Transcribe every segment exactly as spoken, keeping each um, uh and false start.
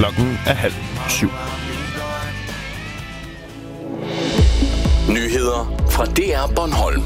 Klokken er halv syv. Nyheder fra D R Bornholm.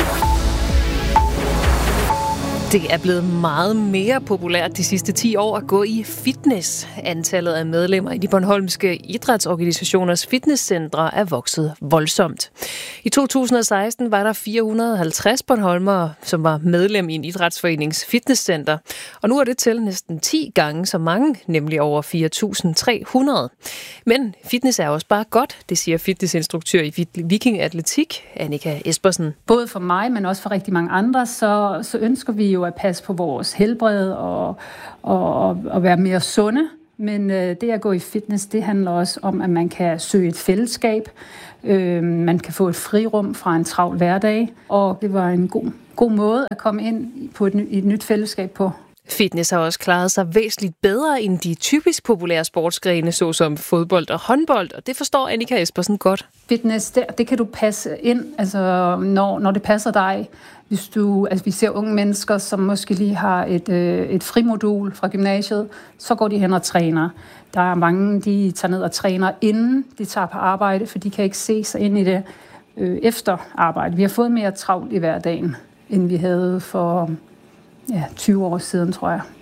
Det er blevet meget mere populært de sidste ti år at gå i fitness. Antallet af medlemmer i de bornholmske idrætsorganisationers fitnesscentre er vokset voldsomt. I to tusind og seksten var der fire hundrede og halvtreds bornholmere, som var medlem i en idrætsforenings fitnesscenter. Og nu er det til næsten ti gange så mange, nemlig over fire tusind tre hundrede. Men fitness er også bare godt, det siger fitnessinstruktør i Viking Atletik, Annika Espersen. Både for mig, men også for rigtig mange andre, så, så ønsker vi jo at passe på vores helbred og, og, og være mere sunde. Men øh, det at gå i fitness, det handler også om, at man kan søge et fællesskab. Øh, man kan få et frirum fra en travl hverdag. Og det var en god, god måde at komme ind på et, et nyt fællesskab på. Fitness har også klaret sig væsentligt bedre end de typisk populære sportsgrene, såsom fodbold og håndbold, og det forstår Annika Espersen godt. Fitness, det, det kan du passe ind, altså når, når det passer dig. Hvis du, altså vi ser unge mennesker, som måske lige har et, øh, et frimodul fra gymnasiet, så går de hen og træner. Der er mange, de tager ned og træner, inden de tager på arbejde, for de kan ikke se sig ind i det øh, efter arbejde. Vi har fået mere travlt i hverdagen, end vi havde for ja, tyve år siden, tror jeg.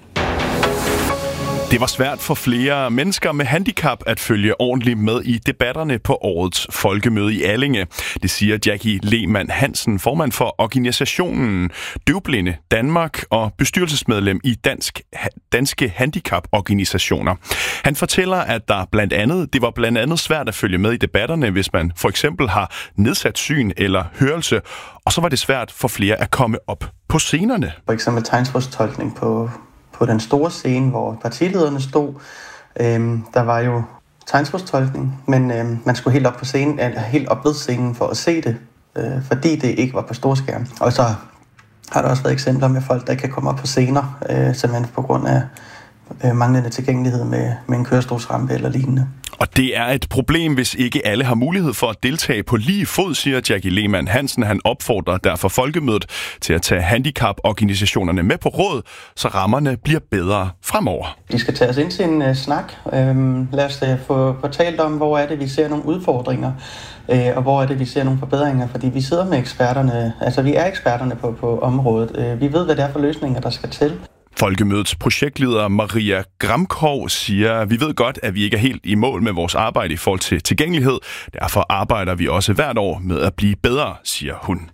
Det var svært for flere mennesker med handicap at følge ordentligt med i debatterne på årets folkemøde i Allinge. Det siger Jackie Lehmann Hansen, formand for organisationen Døvblinde Danmark og bestyrelsesmedlem i Dansk, Danske Handicaporganisationer. Han fortæller, at der blandt andet, det var blandt andet svært at følge med i debatterne, hvis man for eksempel har nedsat syn eller hørelse, og så var det svært for flere at komme op på scenerne. For eksempel tegnsprogstolkning på På den store scene, hvor partilederne stod, øhm, der var jo tegnsprogstolkning, men øhm, man skulle helt op på scenen, eller helt op ved scenen for at se det, øh, fordi det ikke var på storskærm. Og så har der også været eksempler med folk, der ikke kan komme op på scener, øh, simpelthen på grund af øh, manglende tilgængelighed med, med en kørestolsrampe eller lignende. Og det er et problem, hvis ikke alle har mulighed for at deltage på lige fod, siger Jackie Lehmann Hansen. Han opfordrer derfor folkemødet til at tage handicaporganisationerne med på råd, så rammerne bliver bedre fremover. De skal tage os ind til en uh, snak. Øhm, lad os uh, få fortalt om, hvor er det, vi ser nogle udfordringer, øh, og hvor er det, vi ser nogle forbedringer. Fordi vi sidder med eksperterne, altså vi er eksperterne på, på området. Øh, vi ved, hvad det er for løsninger, der skal til. Folkemødets projektleder Maria Gramkov siger, vi ved godt, at vi ikke er helt i mål med vores arbejde i forhold til tilgængelighed. Derfor arbejder vi også hvert år med at blive bedre, siger hun.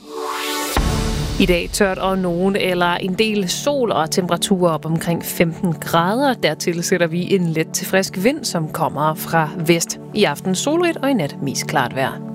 I dag tørt og nogen eller en del sol og temperaturer op omkring femten grader. Dertil sætter vi en let til frisk vind, som kommer fra vest. I aften solrigt og i nat mest klart vejr.